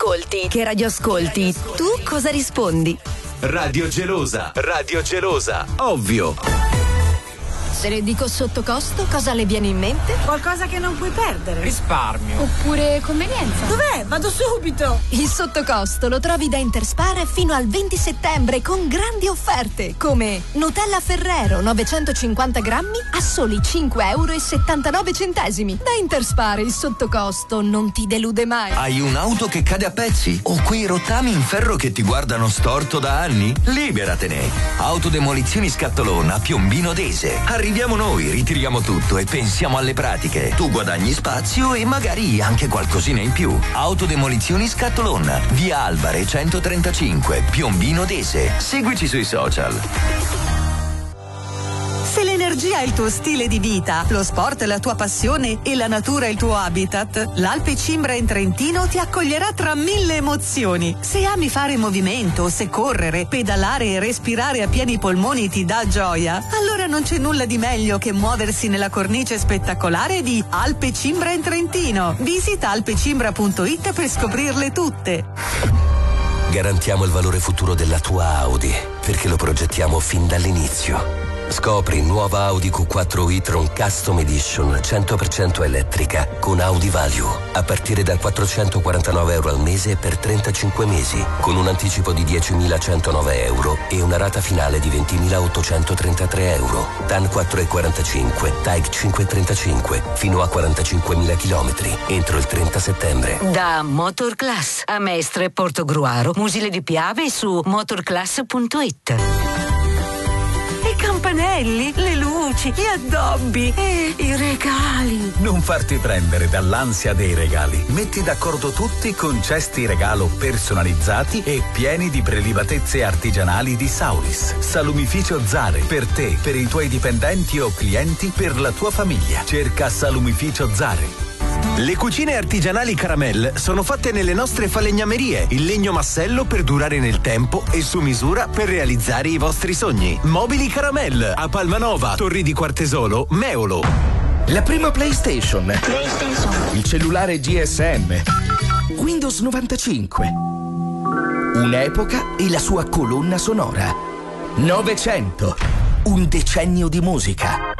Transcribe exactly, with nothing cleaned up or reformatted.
ascolti? Che radio ascolti? Tu cosa rispondi? Radio Gelosa, Radio Gelosa, ovvio. Se le dico sotto costo, cosa le viene in mente? Qualcosa che non puoi perdere. Risparmio. Oppure convenienza. Dov'è? Vado subito. Il sottocosto lo trovi da Interspar fino al venti settembre con grandi offerte, come Nutella Ferrero novecentocinquanta grammi a soli cinque euro e settantanove centesimi. Da Interspar il sottocosto non ti delude mai. Hai un'auto che cade a pezzi? O quei rottami in ferro che ti guardano storto da anni? Liberatene. Autodemolizioni Scatolona, Piombino Dese. Arriviamo noi, ritiriamo tutto e pensiamo alle pratiche. Tu guadagni spazio e magari anche qualcosina in più. Autodemolizioni Scatolona, via Albare centotrentacinque, Piombino Dese. Seguici sui social. Se l'energia è il tuo stile di vita, lo sport è la tua passione e la natura è il tuo habitat, l'Alpe Cimbra in Trentino ti accoglierà tra mille emozioni. Se ami fare movimento, se correre, pedalare e respirare a pieni polmoni ti dà gioia, allora non c'è nulla di meglio che muoversi nella cornice spettacolare di Alpe Cimbra in Trentino. Visita alpecimbra punto it per scoprirle tutte. Garantiamo il valore futuro della tua Audi, perché lo progettiamo fin dall'inizio. Scopri nuova Audi Q quattro e-tron Custom Edition cento per cento elettrica con Audi Value a partire da quattrocentoquarantanove euro al mese per trentacinque mesi, con un anticipo di diecimilacentonove euro e una rata finale di ventimilaottocentotrentatré euro. T A N quattro e quarantacinque, T A I C cinque e trentacinque, fino a quarantacinquemila chilometri, entro il trenta settembre. Da Motorclass a Mestre Portogruaro, Musile di Piave su motorclass punto it. I campanelli, le luci, gli addobbi e i regali. Non farti prendere dall'ansia dei regali. Metti d'accordo tutti con cesti regalo personalizzati e pieni di prelibatezze artigianali di Saulis. Salumificio Zare, per te, per i tuoi dipendenti o clienti, per la tua famiglia. Cerca Salumificio Zare. Le cucine artigianali Caramel sono fatte nelle nostre falegnamerie, in legno massello per durare nel tempo e su misura per realizzare i vostri sogni. Mobili Caramel a Palmanova, Torri di Quartesolo, Meolo. La prima PlayStation. PlayStation. Il cellulare G S M. Windows novantacinque. Un'epoca e la sua colonna sonora. Novecento. Un decennio di musica.